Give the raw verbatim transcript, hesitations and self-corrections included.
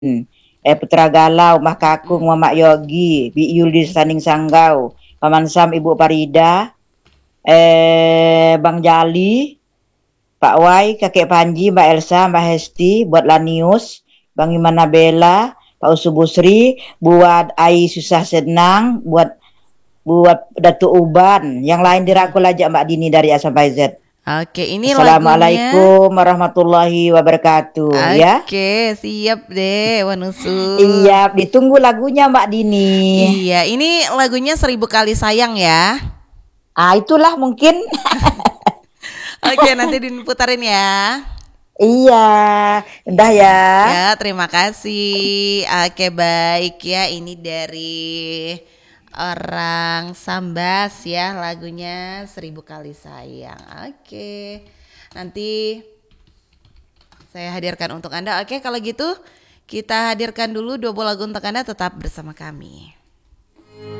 eh Putra Galau, Mbah Kakung, Mamak Yogi, Bi Yul di Saning Sanggau, Paman Sam, Ibu Parida, eh Bang Jali, Pak Wai, Kakek Panji, Mbak Elsa, Mbak Hesti, buat Lanius, Bang Iman Nabela, Pak Usubusri, buat Ai Susah Senang, buat buat Datuk Uban, yang lain dirangkul aja Mbak Dini dari A sampai Z. Oke, ini lagunya. Assalamualaikum warahmatullahi wabarakatuh ya. Oke, siap deh, Wanusu. Iya, ditunggu lagunya Mbak Dini. Iya, ini lagunya Seribu Kali Sayang ya. Ah, itulah mungkin. Oke, nanti diputarin ya. Iya, udah ya. Ya, terima kasih. Oke, baik ya. Ini dari orang Sambas ya, lagunya Seribu Kali Sayang. Oke, nanti saya hadirkan untuk Anda. Oke, kalau gitu kita hadirkan dulu dua buah lagu untuk Anda, tetap bersama kami.